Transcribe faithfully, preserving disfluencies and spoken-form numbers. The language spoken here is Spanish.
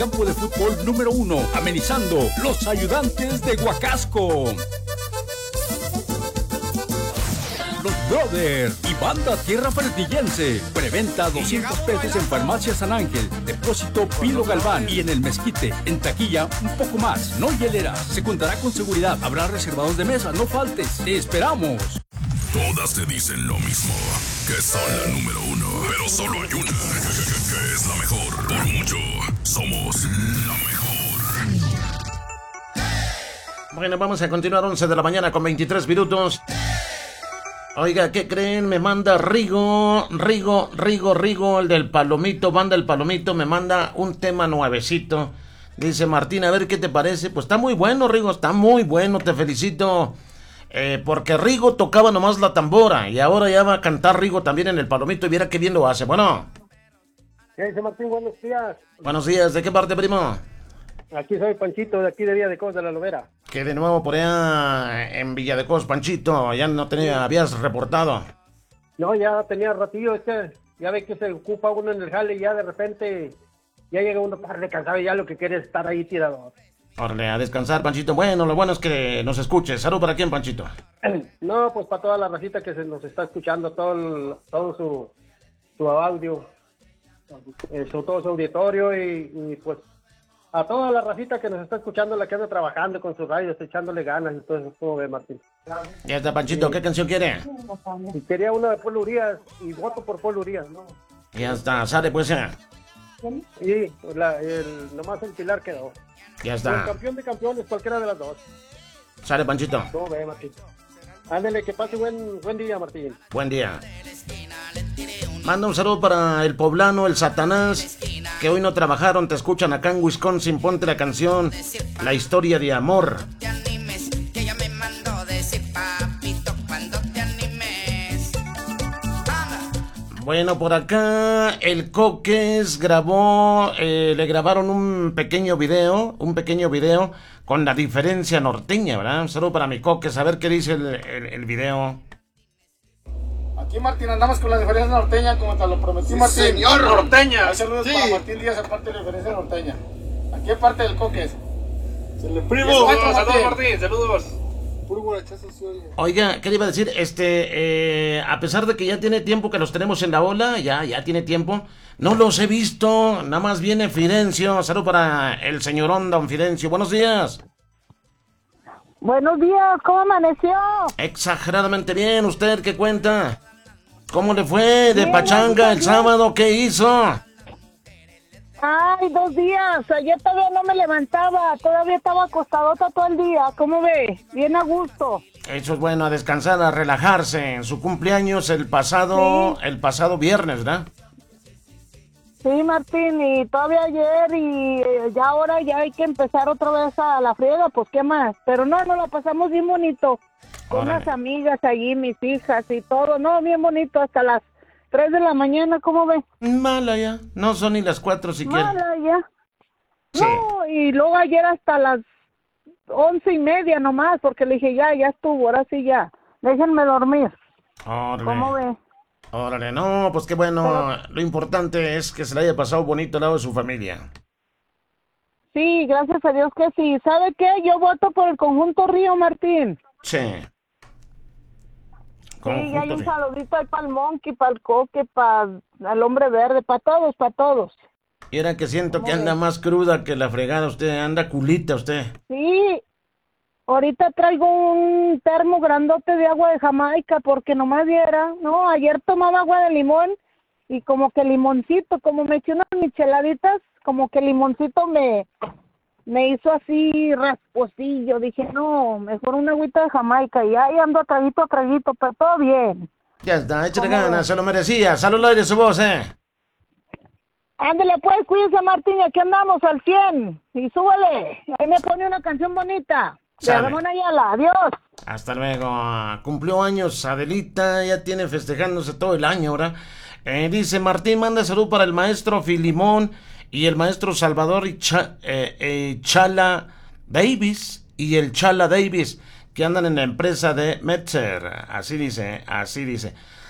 Campo de fútbol número uno, amenizando los ayudantes de Huacasco. Los Brothers y Banda Tierra Fertillense. Preventa doscientos pesos en Farmacia San Ángel. Depósito Pilo Galván. Y en el Mezquite, en taquilla, un poco más. No hieleras. Se contará con seguridad. Habrá reservados de mesa. No faltes. Te esperamos. Todas te dicen lo mismo. Que son la número uno. Pero solo hay una. Que es la mejor. Por mucho. Somos la mejor. Bueno, vamos a continuar. once de la mañana con veintitrés minutos. Oiga, ¿qué creen? Me manda Rigo, Rigo, Rigo, Rigo, el del Palomito, banda El Palomito, me manda un tema nuevecito. Dice Martín, a ver qué te parece. Pues está muy bueno, Rigo, está muy bueno, te felicito. Eh, porque Rigo tocaba nomás la tambora y ahora ya va a cantar Rigo también en El Palomito y viera qué bien lo hace. Bueno. ¿Qué dice Martín? Buenos días. Buenos días, ¿de qué parte, primo? Aquí soy Panchito, de aquí de Villa de Cos, de la Lobera. Que de nuevo por allá en Villa de Cos, Panchito, ya no tenía, habías reportado. No, ya tenía ratillo, este, ya ve que se ocupa uno en el jale y ya de repente ya llega uno para descansar y ya lo que quiere es estar ahí tirado. Órale, a descansar, Panchito. Bueno, lo bueno es que nos escuches. ¿Salud para quién, Panchito? No, pues para toda la racita que se nos está escuchando, todo el, todo su, su audio, eso, todo su auditorio y, y pues a toda la racita que nos está escuchando, la que anda trabajando con sus radios, echándole ganas y todo eso. ¿Cómo ve, Martín? Ya está, Panchito. ¿Qué canción quiere? Y quería una de Polo Urias y voto por Polo Urias, ¿no? Ya está, sale pues ya. Sí, la, el, nomás el pilar quedó. Ya El está. campeón de campeones, cualquiera de las dos. Sale, Panchito. ¿Cómo ve, Martín? Ándale, que pase buen, buen día, Martín. Buen día. Manda un saludo para el poblano, el Satanás, que hoy no trabajaron, te escuchan acá en Wisconsin. Ponte la canción La Historia de Amor. Bueno, por acá el Coques grabó, eh, le grabaron un pequeño video, un pequeño video con la diferencia norteña, ¿verdad? Un saludo para mi Coques, a ver qué dice el, el, el video. Aquí, Martín, andamos con la diferencia norteña, como te lo prometí, Sí, Martín. señor. Norteña. Saludos Sí. para Martín Díaz, aparte de la diferencia norteña. Aquí, aparte del Coques. Se le primo. Y el maestro Saludos, Martín. Martín. Saludos. Puro guarachazo, sí, oye. Oiga, ¿qué le iba a decir? Este, eh, a pesar de que ya tiene tiempo que los tenemos en la ola, ya, ya tiene tiempo, no los he visto, nada más viene Fidencio. Saludo para el señorón don Fidencio. Buenos días. Buenos días, ¿cómo amaneció? Exageradamente bien, ¿usted qué cuenta? ¿Cómo le fue de Bien, pachanga el bien. sábado? ¿Qué hizo? Ay, dos días, ayer todavía no me levantaba, todavía estaba acostadota todo el día, ¿cómo ve? Bien a gusto. Eso es bueno, a descansar, a relajarse. En su cumpleaños el pasado, Sí. el pasado viernes, ¿verdad? Sí, Martín, y todavía ayer y eh, ya ahora ya hay que empezar otra vez a la friega, pues qué más. Pero no, no, la pasamos bien bonito, con Órale. unas amigas allí, mis hijas y todo, no, bien bonito, hasta las tres de la mañana, ¿cómo ve? Mala ya, no son ni las cuatro siquiera. Mala ya. Sí. No, y luego ayer hasta las once y media nomás, porque le dije, ya, ya estuvo, ahora sí ya, déjenme dormir. Órale. ¿Cómo ve? Órale, no, pues qué bueno. Lo importante es que se le haya pasado bonito al lado de su familia. Sí, gracias a Dios que sí. ¿Sabe qué? Yo voto por el conjunto Río, Martín. Sí. Sí, y hay un Río. saludito ahí para el Monkey, para el Coque, para el Hombre Verde, para todos, para todos. Y era que siento que ¿Cómo anda ves? más cruda que la fregada usted, anda culita usted. Sí, ahorita traigo un termo grandote de agua de Jamaica porque nomás diera, no, ayer tomaba agua de limón y como que limoncito, como me eché unas micheladitas, como que limoncito me, me hizo así rasposillo, dije no, mejor una agüita de Jamaica y ahí ando a traguito a traguito, pero todo bien. Ya está, échale ¿Cómo ganas, ves? se lo merecía. Salud al aire su voz, eh. Ándale pues, cuídese Martín, aquí andamos al cien y súbele, ahí me pone una canción bonita. De Sale. Ramón Ayala, adiós. Hasta luego. Cumplió años Adelita, ya tiene festejándose todo el año ahora. Eh, dice Martín, manda salud para el maestro Filimón y el maestro Salvador y Cha- eh, eh, Chala Davis y el Chala Davis que andan en la empresa de Metzer. Así dice, así dice.